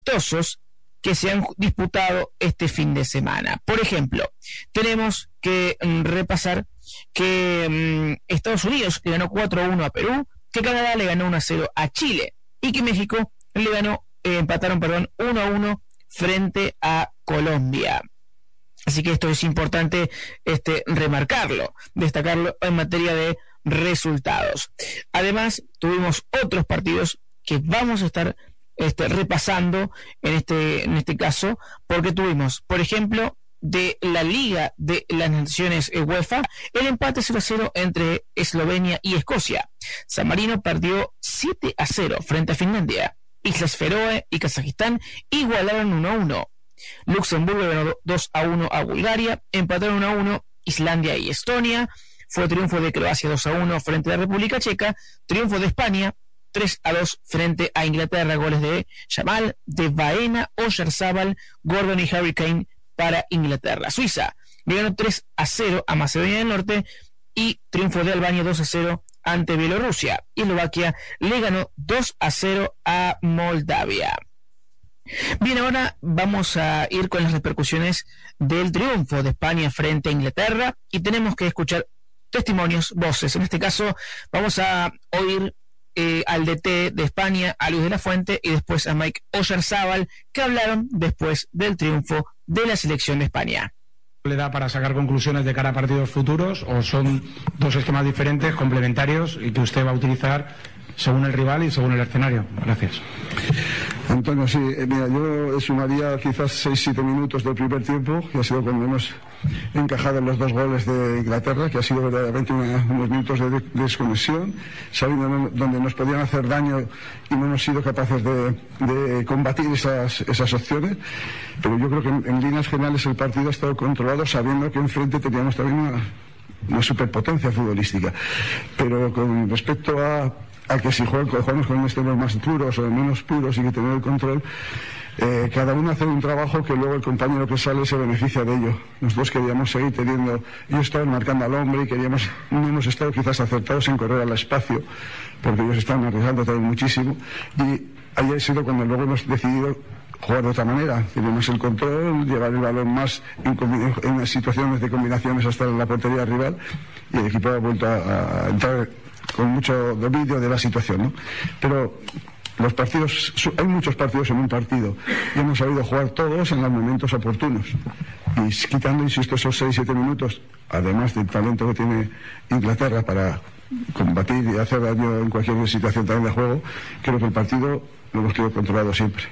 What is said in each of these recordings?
amistosos que se han disputado este fin de semana. Por ejemplo, tenemos que repasar que Estados Unidos le ganó 4-1 a Perú, que Canadá le ganó 1-0 a Chile y que México empataron 1-1 frente a Colombia. Así que esto es importante remarcarlo, destacarlo en materia de resultados. Además, tuvimos otros partidos que vamos a estar repasando en este caso, porque tuvimos, por ejemplo, de la Liga de las Naciones UEFA, el empate 0-0 entre Eslovenia y Escocia. San Marino perdió 7-0 frente a Finlandia. Islas Feroe y Kazajistán igualaron 1-1. Luxemburgo ganó 2-1 a Bulgaria, empataron 1-1 Islandia y Estonia. Fue triunfo de Croacia 2-1 frente a la República Checa, triunfo de España 3-2 frente a Inglaterra, goles de Yamal, de Baena, Oyarzabal, Gordon y Harry Kane para Inglaterra. Suiza le ganó 3-0 a Macedonia del Norte y triunfo de Albania 2-0 ante Bielorrusia. Y Eslovaquia le ganó 2-0 a Moldavia. Bien, ahora vamos a ir con las repercusiones del triunfo de España frente a Inglaterra y tenemos que escuchar testimonios, voces. En este caso vamos a oír al DT de España, a Luis de la Fuente, y después a Mike Oyarzabal, que hablaron después del triunfo de la selección de España. ¿Le da para sacar conclusiones de cara a partidos futuros o son dos esquemas diferentes, complementarios y que usted va a utilizar según el rival y según el escenario? Gracias. Antonio, sí, mira, yo sumaría quizás 6-7 minutos del primer tiempo, que ha sido cuando hemos encajado los dos goles de Inglaterra, que ha sido verdaderamente unos minutos de desconexión, sabiendo dónde nos podían hacer daño y no hemos sido capaces de combatir esas opciones. Pero yo creo que en líneas generales el partido ha estado controlado, sabiendo que enfrente teníamos también una superpotencia futbolística. Pero con respecto a que si jugamos con extremos más puros o menos puros y que tener el control, cada uno hace un trabajo que luego el compañero que sale se beneficia de ello. Nosotros queríamos seguir teniendo, ellos estaban marcando al hombre y no hemos estado quizás acertados en correr al espacio, porque ellos estaban arriesgando también muchísimo, y ahí ha sido cuando luego hemos decidido jugar de otra manera. Tenemos el control, llevar el balón más en situaciones de combinaciones hasta la portería rival, y el equipo ha vuelto a entrar con mucho dominio de la situación, ¿no? Pero los partidos, hay muchos partidos en un partido y hemos sabido jugar todos en los momentos oportunos, y quitando, insisto, esos 6-7 minutos, además del talento que tiene Inglaterra para combatir y hacer daño en cualquier situación también de juego, creo que el partido lo hemos tenido controlado siempre.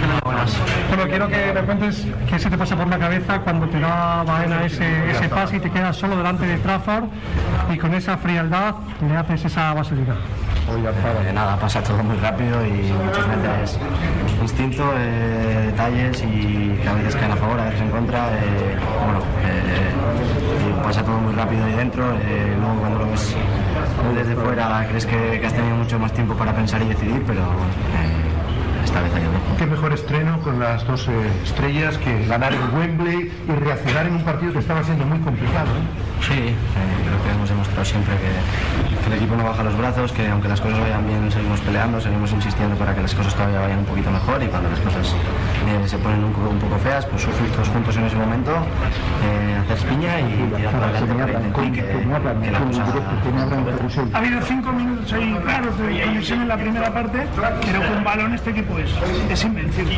Bueno, quiero que me cuentes qué se te pasa por la cabeza cuando te da Baena ese pase y te quedas solo delante de Trafford y con esa frialdad le haces esa vaselina. Nada, pasa todo muy rápido y muchas veces instinto, detalles y que a veces caen a favor, a veces en contra. Pasa todo muy rápido ahí dentro. Luego cuando lo ves desde fuera crees que has tenido mucho más tiempo para pensar y decidir, pero esta vez ayudó. Qué mejor estreno con las dos estrellas que ganar en Wembley y reaccionar en un partido que estaba siendo muy complicado, ¿eh? Sí, creo que hemos demostrado siempre que el equipo no baja los brazos, que aunque las cosas vayan bien seguimos peleando, seguimos insistiendo para que las cosas todavía vayan un poquito mejor, y cuando las cosas se ponen un poco feas, pues sufrir todos juntos en ese momento, hacer piña y tirar para adelante para intentar que la cosa... Ha habido 5 minutos ahí claros de ilusión en la primera parte, pero con balón este equipo es invencible.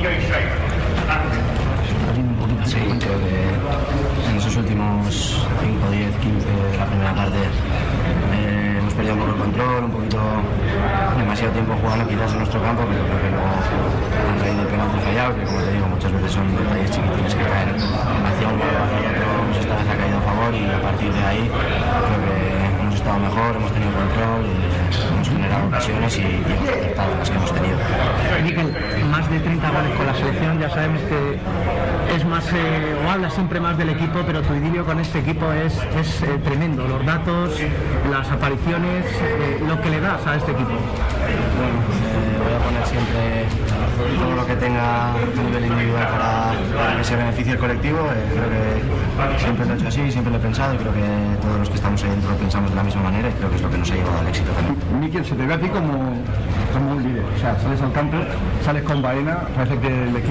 Sí, creo que en esos últimos 5, 10, 15 de la primera parte hemos perdido un poco el control, un poquito demasiado tiempo jugando quizás en nuestro campo, pero creo que luego han traído el penalti fallado, que como te digo muchas veces son detalles chiquitines que caen hacia un lado, hacia otro, pues esta vez ha caído a favor, y a partir de ahí creo que hemos estado mejor, hemos tenido control y hemos generado ocasiones y hemos acertado las que hemos tenido. Mikel, más de 30 goles con la selección, ya sabemos que es más, o hablas siempre más del equipo, pero tu idilio con este equipo es tremendo. Los datos, las apariciones, lo que le das a este equipo. Bueno, voy a poner siempre todo lo que tenga a nivel individual para que se beneficie el colectivo. Creo que siempre lo he hecho así, siempre lo he pensado y creo que todos los que estamos ahí dentro pensamos de la misma manera y creo que es lo que nos ha llevado al éxito también. Miquel, se te ve a ti como un líder, o sea, sales al campo, sales con Baena, parece que el equipo